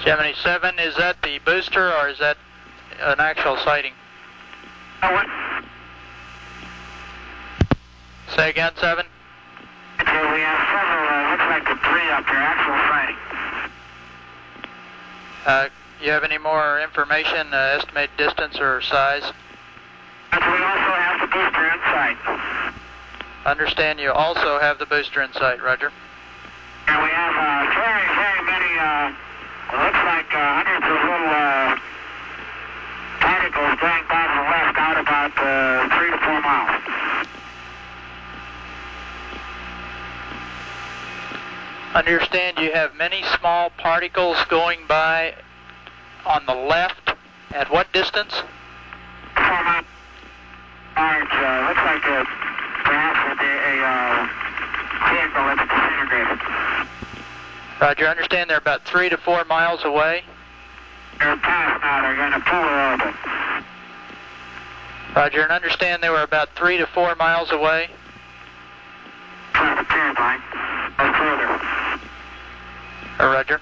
Gemini 7, is that the booster or is that an actual sighting? What? Say again, 7? Okay, we have several, looks like the 3 up there, actual sighting. You have any more information, estimated distance or size? We also have the booster in sight. Understand you also have the booster in sight, roger. And we have very, very many, looks like hundreds of little particles going by to the left out about 3 to 4 miles. Understand you have many small particles going by on the left. At what distance? 4 miles. Looks like perhaps a vehicle that's disintegrated. Roger, understand they're about 3 to 4 miles away. They're past now, they're going to polar orbit. Roger, and understand they were about 3 to 4 miles away. From the pier line, or further. Roger.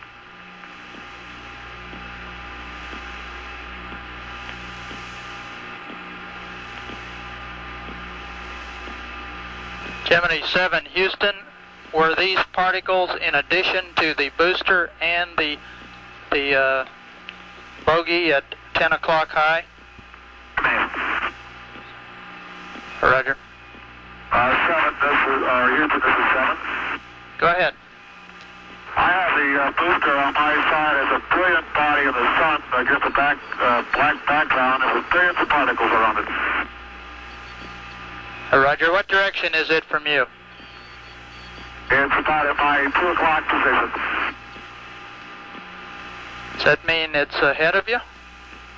Gemini 7, Houston, were these particles in addition to the booster and the bogey at 10 o'clock high? Roger. 7, this is, Houston, this is 7. Go ahead. I have the booster on my side as a brilliant body of the sun against a black background and with billions of particles around it. Roger, what direction is it from you? It's about at my 2 o'clock position. Does that mean it's ahead of you?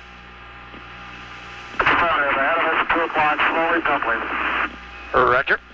It's affirmative. Ahead of us at 2 o'clock, slowly tumbling. Roger.